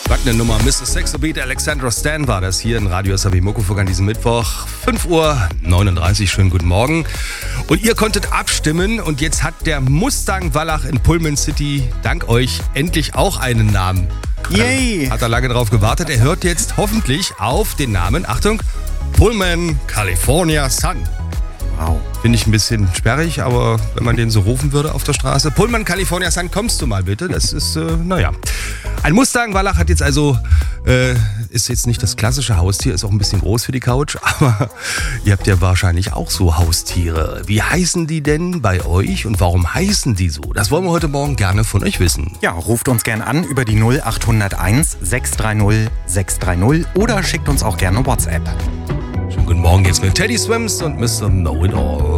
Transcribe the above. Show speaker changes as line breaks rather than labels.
Was eine Nummer. Mr. Sexobeat, Alexandra Stan war das hier in Radio SAW Muckefuck an diesem Mittwoch. 5:39 Uhr, schönen guten Morgen. Und ihr konntet abstimmen und jetzt hat der Mustang Wallach in Pullman City dank euch endlich auch einen Namen.
Yay!
Hat er lange drauf gewartet. Er hört jetzt hoffentlich auf den Namen, Achtung, Pullman California Sun.
Wow.
Finde ich ein bisschen sperrig, aber wenn man den so rufen würde auf der Straße. Pullman California Sun, kommst du mal bitte? Das ist, naja. Ein Mustang Wallach hat jetzt also, ist jetzt nicht das klassische Haustier, ist auch ein bisschen groß für die Couch, aber ihr habt ja wahrscheinlich auch so Haustiere. Wie heißen die denn bei euch und warum heißen die so? Das wollen wir heute Morgen gerne von euch wissen.
Ja, ruft uns gern an über die 0801 630 630 oder schickt uns auch gerne WhatsApp.
Schönen guten Morgen jetzt mit Teddy Swims und Mr. Know It All.